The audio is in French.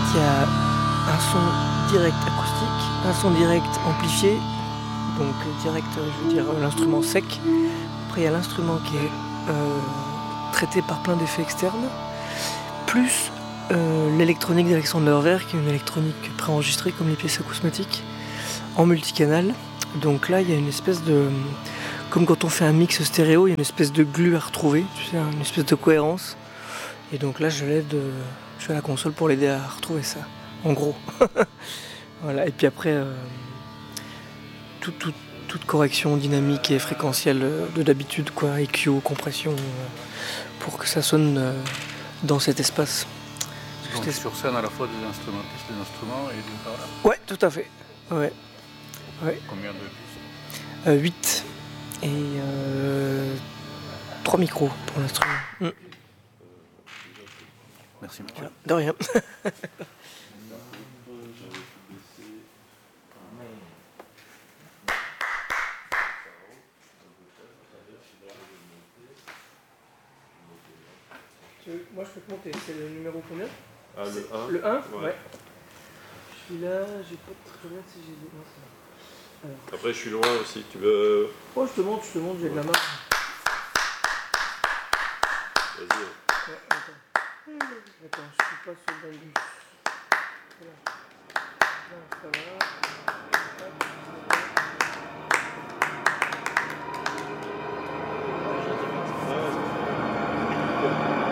il y a un son direct acoustique, un son direct amplifié, donc direct, je veux dire l'instrument sec. Après il y a l'instrument qui est traité par plein d'effets externes, plus l'électronique d'Alexander Werk, qui est une électronique préenregistrée comme les pièces acousmatiques, en multicanal. Donc là il y a une espèce de... Comme quand on fait un mix stéréo, il y a une espèce de glue à retrouver, tu sais, une espèce de cohérence. Et donc là je suis à la console pour l'aider à retrouver ça, en gros. Voilà. Et puis après, toute correction dynamique et fréquentielle de d'habitude, quoi, EQ, compression, pour que ça sonne dans cet espace. Donc sur scène à la fois des instrumentistes, des instruments et des paroles. Ouais, tout à fait. Ouais. Combien de pistes 8. Et 3 micros pour l'instrument. Merci Mathieu. Voilà. De rien. Moi je peux te monter, c'est le numéro combien? Ah, le 1. Le 1 ouais. Je suis là, j'ai pas très bien si j'ai des... Non, c'est bon. Alors. Après je suis loin aussi, tu veux... Oh je te montre, j'ai de la marge. Vas-y. Ouais, attends, je suis pas sur le bus. Voilà. Là, ça va.